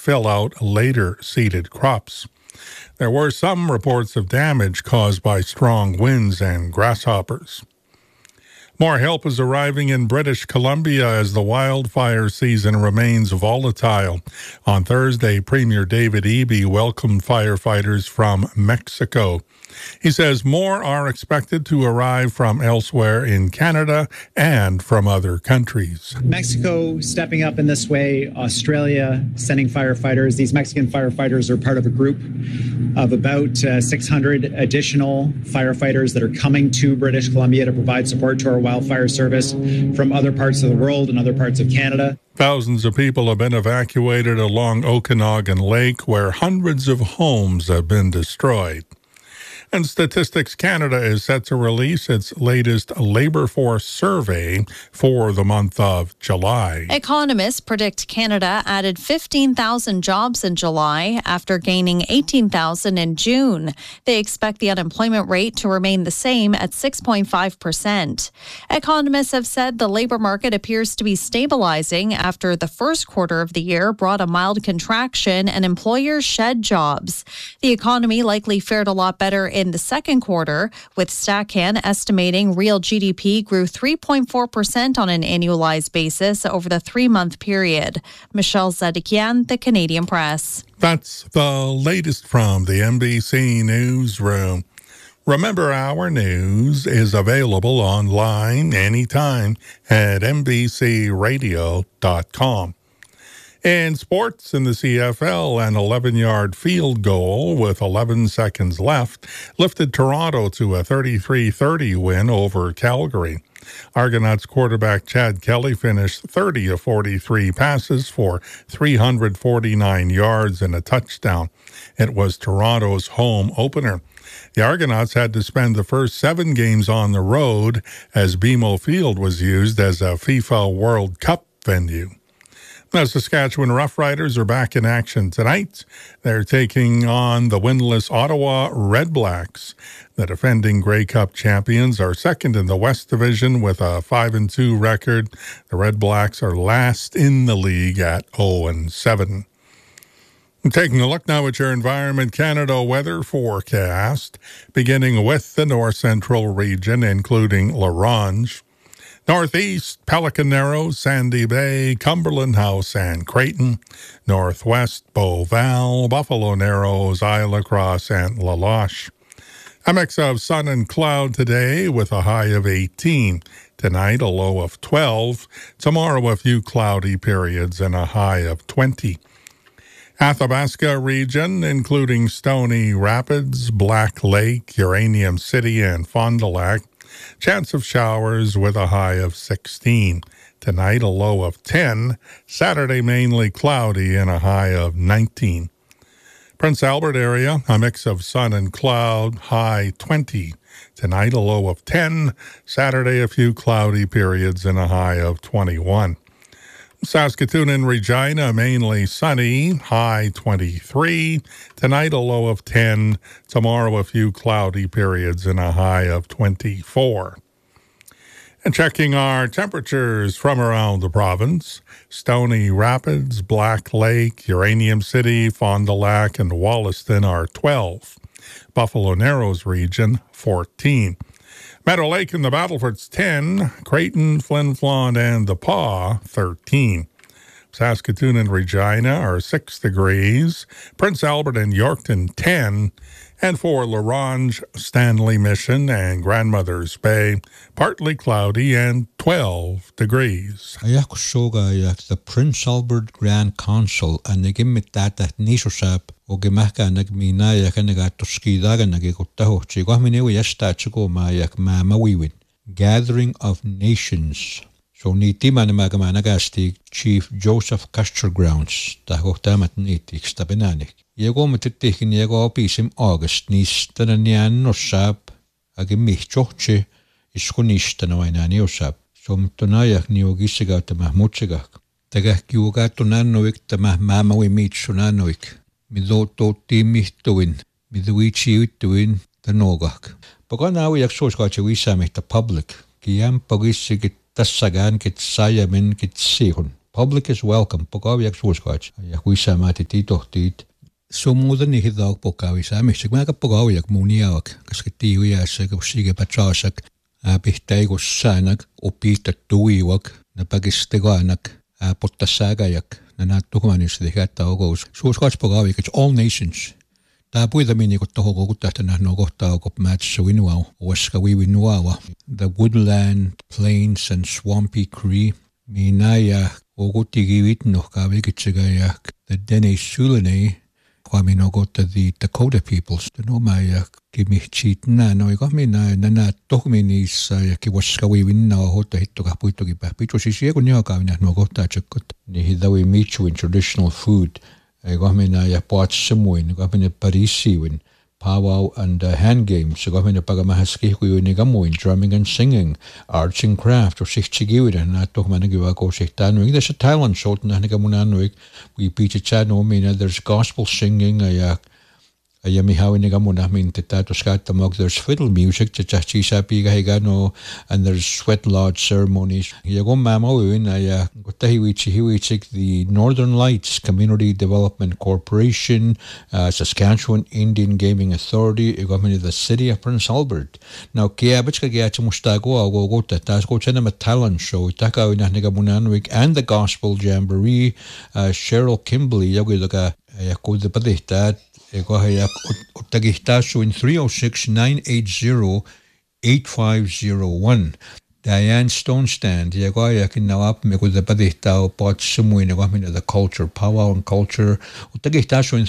fill out later seeded crops. There were some reports of damage caused by strong winds and grasshoppers. More help is arriving in British Columbia as the wildfire season remains volatile. On Thursday, Premier David Eby welcomed firefighters from Mexico. He says more are expected to arrive from elsewhere in Canada and from other countries. Mexico stepping up in this way, Australia sending firefighters. These Mexican firefighters are part of a group of about 600 additional firefighters that are coming to British Columbia to provide support to our wildfire service from other parts of the world and other parts of Canada. Thousands of people have been evacuated along Okanagan Lake, where hundreds of homes have been destroyed. And Statistics Canada is set to release its latest labor force survey for the month of July. Economists predict Canada added 15,000 jobs in July after gaining 18,000 in June. They expect the unemployment rate to remain the same at 6.5%. Economists have said the labor market appears to be stabilizing after the first quarter of the year brought a mild contraction and employers shed jobs. The economy likely fared a lot better in the second quarter, with Stacan estimating real GDP grew 3.4% on an annualized basis over the 3-month period. Michelle Zedekian, The Canadian Press. That's the latest from the NBC Newsroom. Remember, our news is available online anytime at NBCRadio.com. In sports, in the CFL, an 11-yard field goal with 11 seconds left lifted Toronto to a 33-30 win over Calgary. Argonauts quarterback Chad Kelly finished 30 of 43 passes for 349 yards and a touchdown. It was Toronto's home opener. The Argonauts had to spend the first 7 games on the road as BMO Field was used as a FIFA World Cup venue. The Saskatchewan Roughriders are back in action tonight. They're taking on the winless Ottawa Redblacks. The defending Grey Cup champions are second in the West Division with a 5-2 record. The Redblacks are last in the league at 0-7. Taking a look now at your Environment Canada weather forecast, beginning with the north central region, including La Ronge. Northeast, Pelican Narrows, Sandy Bay, Cumberland House, and Creighton. Northwest, Beauval, Buffalo Narrows, Isle Cross, and La Loche. A mix of sun and cloud today with a high of 18. Tonight, a low of 12. Tomorrow, a few cloudy periods and a high of 20. Athabasca region, including Stony Rapids, Black Lake, Uranium City, and Fond du Lac. Chance of showers with a high of 16. Tonight, a low of 10. Saturday, mainly cloudy and a high of 19. Prince Albert area, a mix of sun and cloud, high 20. Tonight, a low of 10. Saturday, a few cloudy periods and a high of 21. Saskatoon and Regina, mainly sunny, high 23. Tonight, a low of 10. Tomorrow, a few cloudy periods and a high of 24. And checking our temperatures from around the province, Stony Rapids, Black Lake, Uranium City, Fond du Lac, and Wollaston are 12. Buffalo Narrows region, 14. Meadow Lake and the Battlefords, 10. Creighton, Flin Flon, and the Pas, 13. Saskatoon and Regina are 6 degrees. Prince Albert and Yorkton, 10. And for La Ronge, Stanley Mission, and Grandmother's Bay, partly cloudy and 12 degrees. The Prince Albert Grand Council and the Gimmitata Nisosap or Gemaka Nagmina Yakanagatoskidaga Nagikotahochi, Guamini Yastachiko Mayak Mama Wiwin. Gathering of Nations. So Nitiman Magamanagasti, Chief Joseph Custer Grounds, Tahotamat Nitik Stabinanik. Jego matitikin jego pisim August nis tananian no sap agimich choche iskunista no ainani osap. Som tonayak ni ogisiga tamah mutsegak. Tagak kiuga tonanoik tamah mamawi mitsunanoik. Mido to timihtuin. Miduichi utuin tanogak. Paganawi yaksoskache wisamih the public. Kiam pagisigit tassagan kit sayamin kit sihun. public is welcome. Pokawiak suuskaats. Ja kuissaamaati titohtiit. Sumuuden nihidaak pokawi saamisik. Mä pokawiak muuniaak. Koska tiiviässä kusiike patsaasak. Pihteikus säänak. Opiitat tuiwak. Napakistegaanak. Pottassääkäjak. Nämä tuhmanissa tehdään ogous. Suuskaats pokawiak. It's all nations. Tää puitamini kun toho kokutahtanah no kohtaa kop match winuau. Oska winuawa. The woodland, plains and swampy Cree. Minaya ogutigivit nohkavikitsega the Dene Sulene kwaminogota the Dakota peoples the nomaya kimihchit na noiga mina nana tohminis ja kiwaskawi winna hota hittoka puittoki pähpitso siis jekunniakavina nogota chekot ni hidawi michu in traditional food gamina ja paatsemuin gamina parisiwin powwow and hand games. So gamina pagamahaski kuyuni gamuin drumming and singing, arts and craft or sichchigiwida na tohmanagiwa ko sichtanoig. There's a talent show na nagamunanuig. We beat chano mina. There's gospel singing Ayamihawi nigamuna min tetato skatamog. There's fiddle music chachisa piga higano and there's sweat lodge ceremonies. Yagom mamawin gotahiwichi the Northern Lights Community Development Corporation, Saskatchewan Indian Gaming Authority, the city of Prince Albert. Now kiabitska giacha mustago agogota tasko chenama talent show takawina nigamunanuik and the gospel jamboree. Cheryl Kimberly yagidaga yakud padihtat. Utagihtashu in 306-980-8501. Diane Stonestand, Yagoyakin Nawap, Mekudapadihtao, Potsumu in the culture, powwow and culture. Utagihtashu in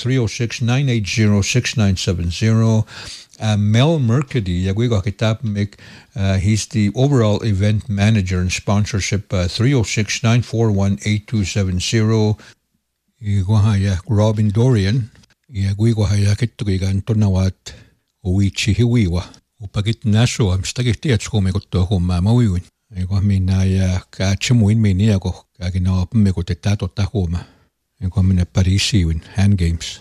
306-980-6970. Mel Mercady, Yaguigo Kitap Mek, he's the overall event manager and sponsorship, 306-941-8270. Robin Dorian. Yaguigo hayakittugigan tonawat uichi hiwiwa upagit nasho amstagitiatsko megotto homma mawiwin ego minna ya kaachmuin miniago kagina megotetato tahoma ego minna parisiwin hand games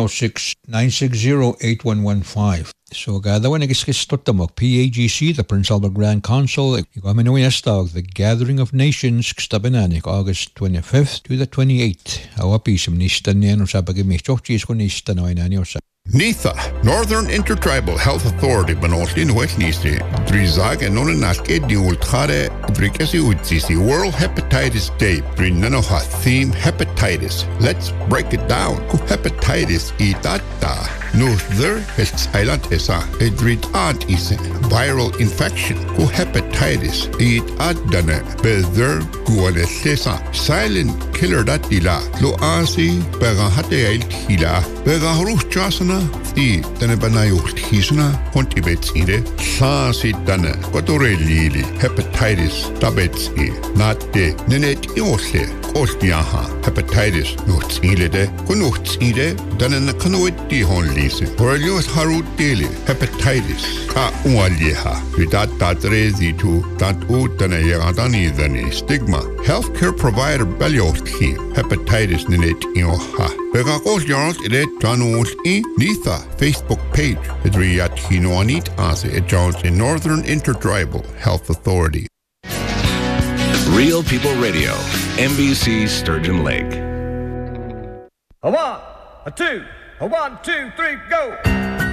306-960-8115. So gadawan igiskistottamok PAGC, the Prince Albert Grand Council, igaminuiastag, the Gathering of Nations, Kstabenanik, August 25th to the 28th. Awapisum nistanian usabagimichochis konistanoinaniosa. NITHA, Northern Intertribal Health Authority, Banostin West Niste, Drizag and Nonaske Diultare, Drikasi Utsisi, World Hepatitis Day, Brinanoha theme hepatitis. Let's break it down. Hepatitis itata. Nuther is island esa, edrit ad is viral infection. Hepatitis it adana, bezer guanesesa, silent killer datila, lo asi, begahate el hila, begahrus jasana. I denne banayult hisna kontibets ide saasi denne kotorelili hepatitis tabets I natte nenet iosle kostiaha hepatitis nuts ilede kunuts ide denne kanoitti honlise porelios harut dele hepatitis ka ualieha vidat tatrezi tu tat utane yagadani dane stigma healthcare provider belioski hepatitis nenet ioha begakos yarns ide tanus I NITHA Facebook page Idriyat Hinoanit Ase it joins in Northern Intertribal Health Authority. Real People Radio, NBC Sturgeon Lake. A 1, a 2, a 1, 2, 3, go!